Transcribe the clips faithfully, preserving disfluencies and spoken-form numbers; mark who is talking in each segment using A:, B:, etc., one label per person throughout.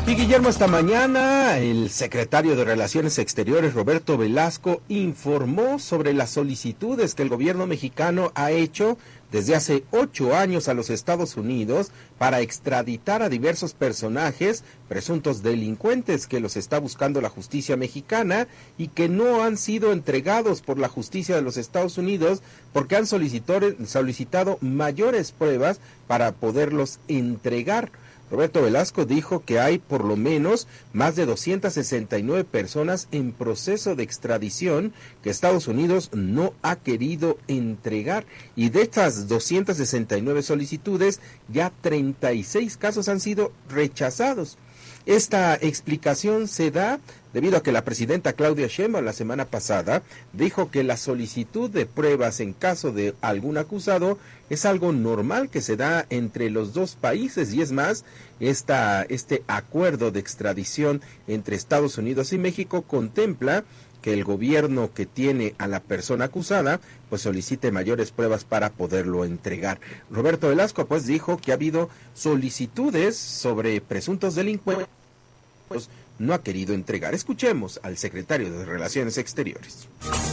A: Y Guillermo, esta mañana el secretario de Relaciones Exteriores, Roberto Velasco, informó sobre las solicitudes que el gobierno mexicano ha hecho desde hace ocho años a los Estados Unidos para extraditar a diversos personajes, presuntos delincuentes que los está buscando la justicia mexicana y que no han sido entregados por la justicia de los Estados Unidos porque han solicitado mayores pruebas para poderlos entregar. Roberto Velasco dijo que hay por lo menos más de doscientas sesenta y nueve personas en proceso de extradición que Estados Unidos no ha querido entregar, y de estas doscientas sesenta y nueve solicitudes ya treinta y seis casos han sido rechazados. Esta explicación se da debido a que la presidenta Claudia Sheinbaum la semana pasada dijo que la solicitud de pruebas en caso de algún acusado es algo normal que se da entre los dos países, y es más, esta, este acuerdo de extradición entre Estados Unidos y México contempla que el gobierno que tiene a la persona acusada pues solicite mayores pruebas para poderlo entregar. Roberto Velasco pues dijo que ha habido solicitudes sobre presuntos delincuentes, pues no ha querido entregar. Escuchemos al secretario de Relaciones Exteriores.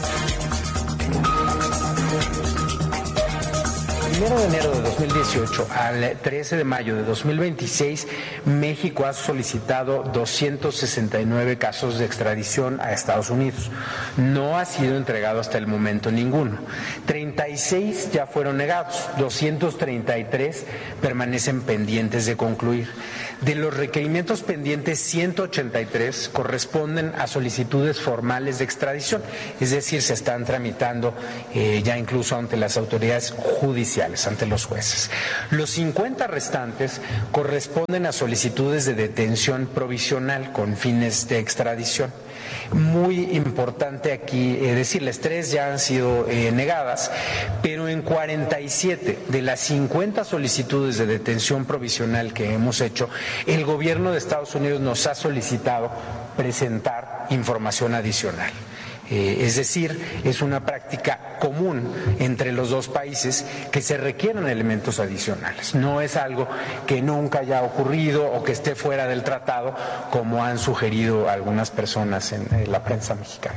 B: Primero de enero de dos mil dieciocho al trece de mayo de dos mil veintiséis, México ha solicitado doscientos sesenta y nueve casos de extradición a Estados Unidos. No ha sido entregado hasta el momento ninguno. treinta y seis ya fueron negados, doscientos treinta y tres permanecen pendientes de concluir. De los requerimientos pendientes, ciento ochenta y tres corresponden a solicitudes formales de extradición, es decir, se están tramitando eh, ya incluso ante las autoridades judiciales, ante los jueces. Los cincuenta restantes corresponden a solicitudes de detención provisional con fines de extradición. Muy importante aquí eh, decirles, tres ya han sido eh, negadas, pero en cuarenta y siete de las cincuenta solicitudes de detención provisional que hemos hecho, el gobierno de Estados Unidos nos ha solicitado presentar información adicional. Eh, es decir, es una práctica común entre los dos países que se requieran elementos adicionales. No es algo que nunca haya ocurrido o que esté fuera del tratado, como han sugerido algunas personas en, en la prensa mexicana.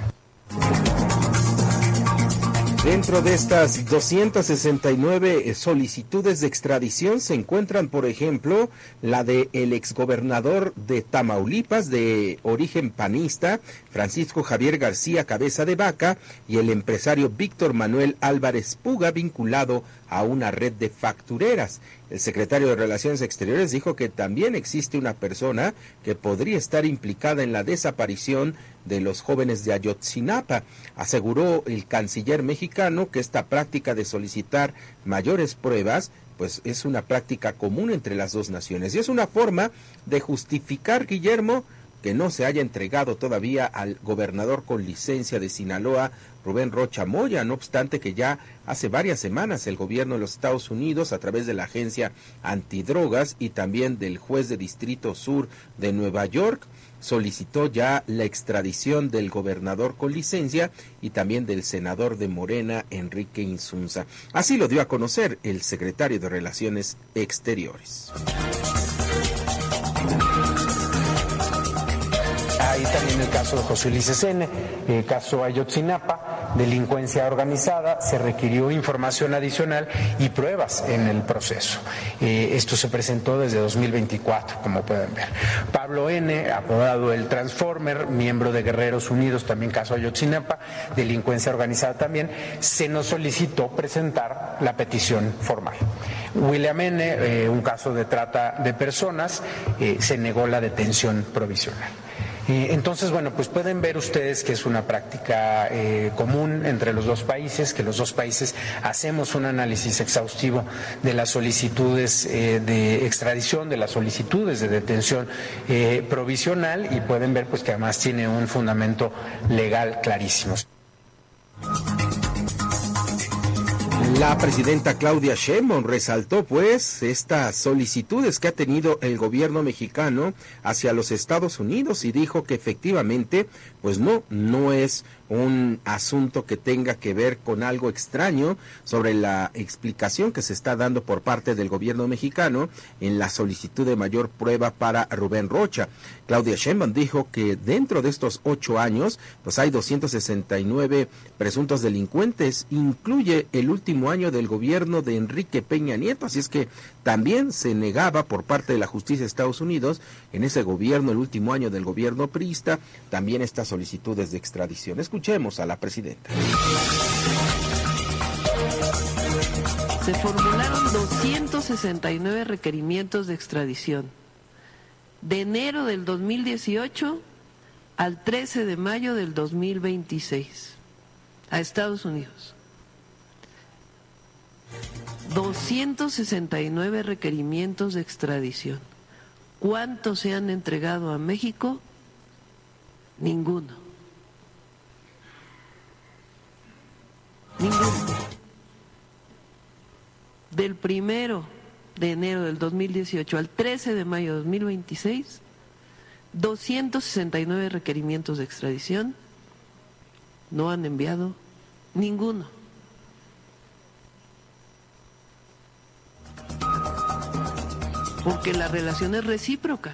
A: Dentro de estas doscientas sesenta y nueve solicitudes de extradición se encuentran, por ejemplo, la de el exgobernador de Tamaulipas de origen panista, Francisco Javier García Cabeza de Vaca, y el empresario Víctor Manuel Álvarez Puga, vinculado a una red de factureras. El secretario de Relaciones Exteriores dijo que también existe una persona que podría estar implicada en la desaparición de los jóvenes de Ayotzinapa. Aseguró el canciller mexicano que esta práctica de solicitar mayores pruebas pues es una práctica común entre las dos naciones y es una forma de justificar, Guillermo, que no se haya entregado todavía al gobernador con licencia de Sinaloa, Rubén Rocha Moya, no obstante que ya hace varias semanas el gobierno de los Estados Unidos, a través de la agencia antidrogas y también del juez de Distrito Sur de Nueva York, solicitó ya la extradición del gobernador con licencia y también del senador de Morena, Enrique Insunza. Así lo dio a conocer el secretario de Relaciones Exteriores.
B: Ahí también el caso de José Luis Secene, el caso Ayotzinapa, delincuencia organizada, se requirió información adicional y pruebas en el proceso. Eh, esto se presentó desde dos mil veinticuatro, como pueden ver. Pablo N., apodado el Transformer, miembro de Guerreros Unidos, también caso Ayotzinapa, delincuencia organizada también, se nos solicitó presentar la petición formal. William N., eh, un caso de trata de personas, eh, se negó la detención provisional. Entonces, bueno, pues pueden ver ustedes que es una práctica eh, común entre los dos países, que los dos países hacemos un análisis exhaustivo de las solicitudes eh, de extradición, de las solicitudes de detención eh, provisional, y pueden ver pues que además tiene un fundamento legal clarísimo.
A: La presidenta Claudia Sheinbaum resaltó pues estas solicitudes que ha tenido el gobierno mexicano hacia los Estados Unidos y dijo que efectivamente pues no, no es un asunto que tenga que ver con algo extraño sobre la explicación que se está dando por parte del gobierno mexicano en la solicitud de mayor prueba para Rubén Rocha. Claudia Sheinbaum dijo que dentro de estos ocho años pues hay doscientos sesenta y nueve presuntos delincuentes, incluye el último año del gobierno de Enrique Peña Nieto, así es que también se negaba por parte de la justicia de Estados Unidos en ese gobierno, el último año del gobierno priista, también estas solicitudes de extradición. Escuchemos a la presidenta.
C: Se formularon doscientos sesenta y nueve requerimientos de extradición de enero del dos mil dieciocho al trece de mayo del dos mil veintiséis a Estados Unidos. doscientos sesenta y nueve requerimientos de extradición. ¿Cuántos se han entregado a México? Ninguno. Ninguno. Del primero de enero del dos mil dieciocho al trece de mayo de dos mil veintiséis, doscientos sesenta y nueve requerimientos de extradición, no han enviado ninguno. Porque la relación es recíproca.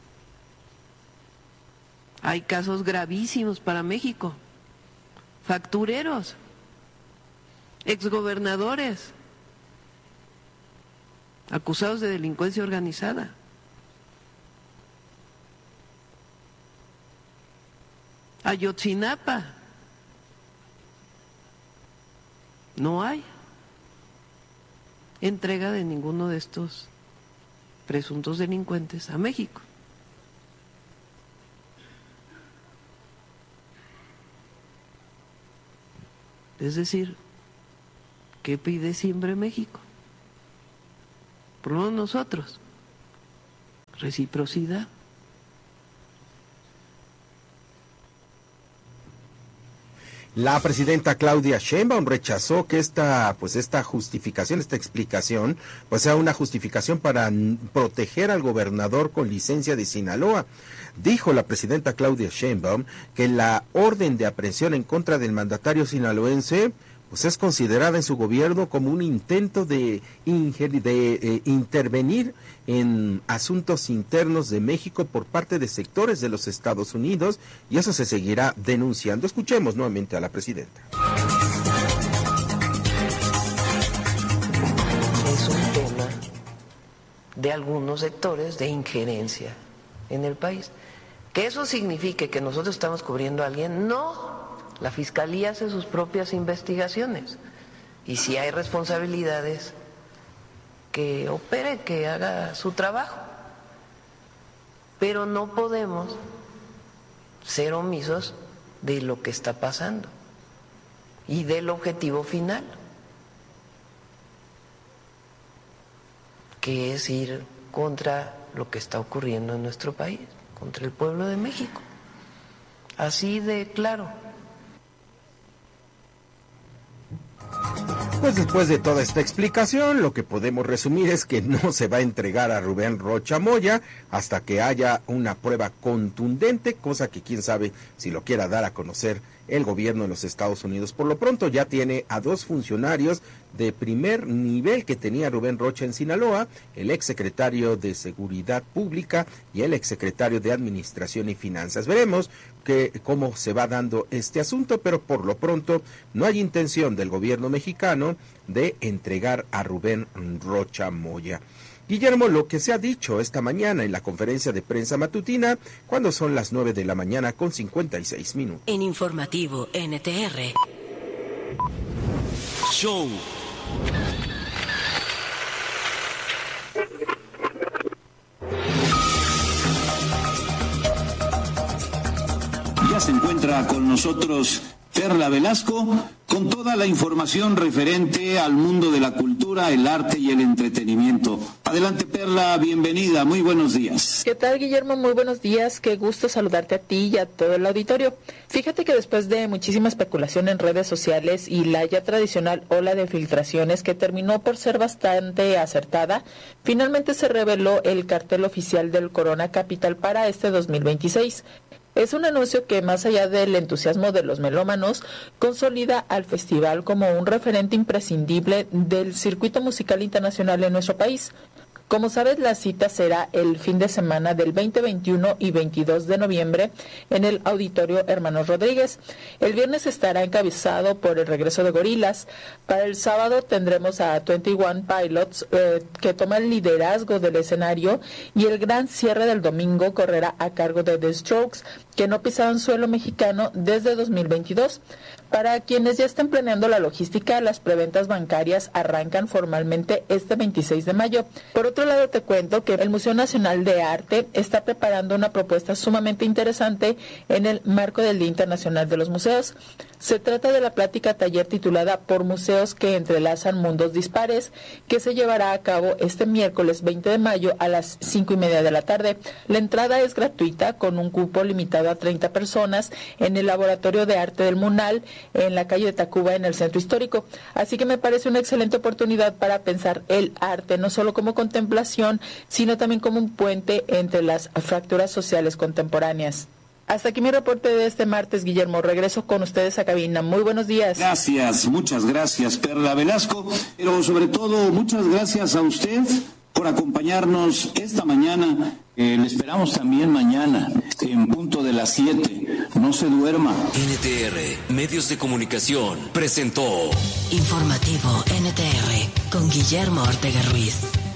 C: Hay casos gravísimos para México, factureros, exgobernadores, acusados de delincuencia organizada. Ayotzinapa, no hay entrega de ninguno de estos presuntos delincuentes a México. Es decir, ¿qué pide siempre México? Por lo menos nosotros, reciprocidad.
A: La presidenta Claudia Sheinbaum rechazó que esta, pues esta justificación, esta explicación, pues sea una justificación para proteger al gobernador con licencia de Sinaloa. Dijo la presidenta Claudia Sheinbaum que la orden de aprehensión en contra del mandatario sinaloense pues es considerada en su gobierno como un intento de, inger- de eh, intervenir en asuntos internos de México por parte de sectores de los Estados Unidos, y eso se seguirá denunciando. Escuchemos nuevamente a la presidenta.
C: Es un tema de algunos sectores de injerencia en el país. ¿Que eso signifique que nosotros estamos cubriendo a alguien? No. La Fiscalía hace sus propias investigaciones y si hay responsabilidades, que opere, que haga su trabajo. Pero no podemos ser omisos de lo que está pasando y del objetivo final, que es ir contra lo que está ocurriendo en nuestro país, contra el pueblo de México. Así de claro.
A: Pues después de toda esta explicación, lo que podemos resumir es que no se va a entregar a Rubén Rocha Moya hasta que haya una prueba contundente, cosa que quién sabe si lo quiera dar a conocer el gobierno de los Estados Unidos. Por lo pronto ya tiene a dos funcionarios de primer nivel que tenía Rubén Rocha en Sinaloa, el exsecretario de Seguridad Pública y el exsecretario de Administración y Finanzas. Veremos que, cómo se va dando este asunto, pero por lo pronto no hay intención del gobierno mexicano de entregar a Rubén Rocha Moya. Guillermo, lo que se ha dicho esta mañana en la conferencia de prensa matutina, cuando son las nueve de la mañana con cincuenta y seis minutos.
D: En Informativo N T R.
E: Show. Ya se encuentra con nosotros Perla Velasco, con toda la información referente al mundo de la cultura, el arte y el entretenimiento. Adelante, Perla, bienvenida, muy buenos días.
F: ¿Qué tal, Guillermo? Muy buenos días, qué gusto saludarte a ti y a todo el auditorio. Fíjate que después de muchísima especulación en redes sociales y la ya tradicional ola de filtraciones que terminó por ser bastante acertada, finalmente se reveló el cartel oficial del Corona Capital para este dos mil veintiséis. Es un anuncio que, más allá del entusiasmo de los melómanos, consolida al festival como un referente imprescindible del circuito musical internacional en nuestro país. Como sabes, la cita será el fin de semana del veinte, veintiuno y veintidós de noviembre en el Auditorio Hermanos Rodríguez. El viernes estará encabezado por el regreso de Gorillaz. Para el sábado tendremos a veintiuno Pilots, eh, que toma el liderazgo del escenario, y el gran cierre del domingo correrá a cargo de The Strokes, que no pisaron suelo mexicano desde dos mil veintidós. Para quienes ya estén planeando la logística, las preventas bancarias arrancan formalmente este veintiséis de mayo. Por otro lado, te cuento que el Museo Nacional de Arte está preparando una propuesta sumamente interesante en el marco del Día Internacional de los Museos. Se trata de la plática taller titulada Por Museos que entrelazan mundos dispares, que se llevará a cabo este miércoles veinte de mayo a las cinco y media de la tarde. La entrada es gratuita, con un cupo limitado a treinta personas en el Laboratorio de Arte del MUNAL, en la calle de Tacuba, en el Centro Histórico. Así que me parece una excelente oportunidad para pensar el arte no solo como contemplación, sino también como un puente entre las fracturas sociales contemporáneas. Hasta aquí mi reporte de este martes, Guillermo. Regreso con ustedes a cabina. Muy buenos días.
E: Gracias, muchas gracias, Perla Velasco, pero sobre todo muchas gracias a usted por acompañarnos esta mañana. Eh, le esperamos también mañana en punto de las siete. No se duerma.
D: N T R, Medios de Comunicación, presentó Informativo N T R con Guillermo Ortega Ruiz.